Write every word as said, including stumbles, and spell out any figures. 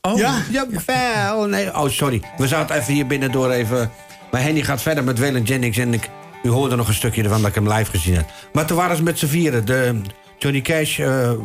Oh. Ja, jawel. Nee, oh, sorry. We zaten even hier binnen door even... Maar Henny gaat verder met Waylon Jennings en ik... U hoorde nog een stukje ervan dat ik hem live gezien heb. Maar toen waren ze met z'n vieren. De, Johnny Cash, uh,